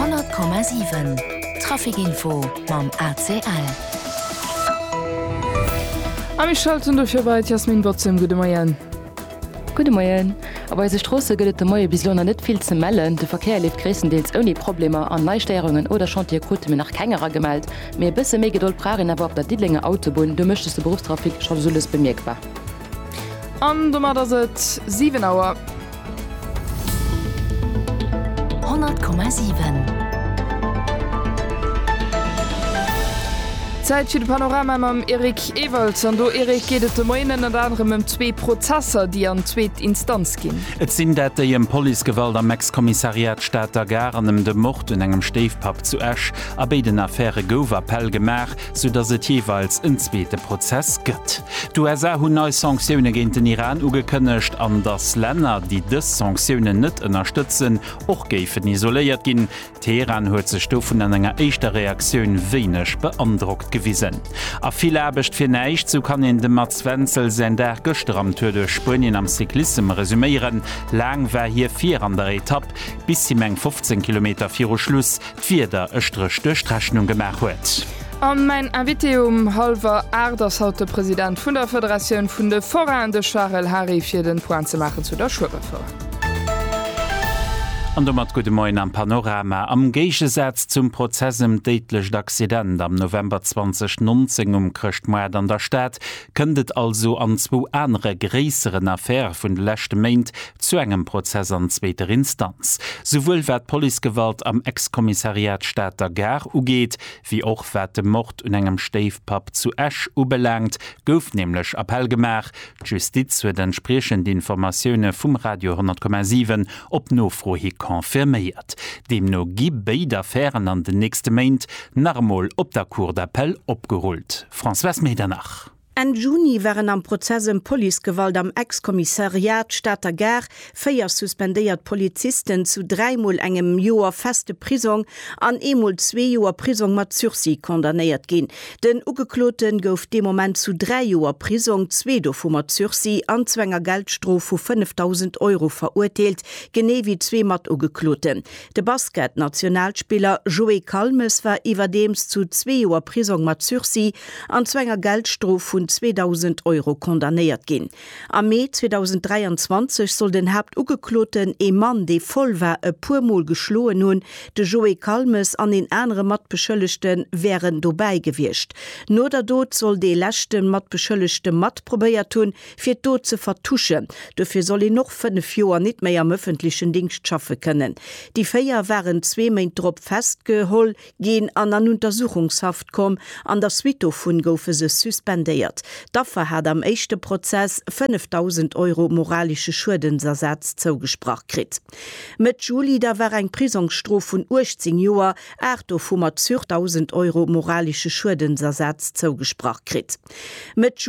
100,7 Trafikinfo mam ACL. Am schalten dofir weit Jasmin Botzem Gude Moien. Gute Morgen. Aber se Strasse gëtt de Moie bis Lonner net viel ze mellen. De Verkehr lief gressendeels oni Probleme an Neisteuerungen oder Chantierkute nach kengerer gemeldt. Mir bisse mé geduld prarin awer op der Didlinger Autobahn, du möchtest de Berufstrafik schon sulles bemerkbar. An dummer da se 7 Auer. 100,7 Zeit für de Panorama mam Erik Ewald an do Erik gehtt de Moinen an anderem 2 Prozesser, die an zweet Instanz gin. Et sinn dat déi Polizeigewalt am Ex-Kommissariat Staater Gar anem de Mord un engem Steefpap zu Esch a bei den Affäre gouf Appell gemach, so dats et jeweils en zweete Prozess gëtt. Du hunn neue Sanktiune géint den Iran ugekënnecht an dass Länner, die dës Sanktiune net ënnerstützen, och géifen isoléiert ginn. Teheran huet ze Stoffen an enger eichter Reaktionun wenech beandruckt gewiesen. A viel Erbecht fir neicht, so kann in dem Mats Wenzel sen der Göster am Tour de Spönien am Cyklism resümieren. Lang war hier 4 an der Etappe, bis sie meng 15 Kilometer vir Schluss fir der Östrech Durchstrechnung gemacht huet. An mein Inviteum Halver Erders haut der Präsident vun der Föderation vun de Vorrang de Charles Harry fir den Point ze machen zu der Schwbefor. An du mat gute Moin am Panorama. Am Geigesetz zum Prozessem deitlech d'Accident am November 2019 Krchtmord an der Stadt kënnet also an 2 andere gräisseren Affäre vun de lächte Meint zu engem Prozess an zweiter Instanz. Sowohl wat Polizeigewalt am Ex-Kommissariat Staater Gar ugeht, wie auch wat de Mord un engem Steefpap zu Esch ubelangt, gouf nämlich Appell gemach. Justiz huet entsprechend Informationune vum Radio 100,7 op Nofrohi konfirmiert. Dem no gi beide Affären an den nächste Meint normal op der Cour d'appel opgeholt. François Medernach. En Juni waren am Prozessem Polizeigewalt am Ex-Kommissariat Staater Gar 4 suspendéiert Polizisten zu 3-mal engem Joer feste Prisung an 2 Joer Prisung mat Sursis kondamnéiert gin. Den Ugekloten gouf de moment zu 3 Joer Prisung 2 do vu mat Sursis an zwnger Geldstrof vu 5.000 € verurteilt, gene wie 2 mat Ugekloten. De Basket-Nationalspieler Joey Kalmes war iwwerdems zu 2 Joer Prisung mat Sursis an zwnger Geldstrof von 2.000 € kondamniert gin. Am Mai 2023 soll den Hauptugekloten e Mann, de voll war e puermol geschloen hun, de Joey Kalmes an den andere Matbeschëllechten wären dobei gewircht. No der dot soll de lächten Matbeschëllechte Mat probiert hun, fir dot ze vertuschen. Dafür soll noch 5 Joer nicht mehr am öffentlichen Dienst schaffen können. Die 4 waren 2 Monate drop festgeholt, gehen an an Untersuchungshaft kom, an der Suite vun goufe se suspendiert. Dafür hat am echte Prozess 5.000 € moralische Schuldensatz zugesprach krit. Mit Juli da war ein Prisungsstrof von 18 Joer 8.000 € moralische Schuldensatz zugesprach krit. Mit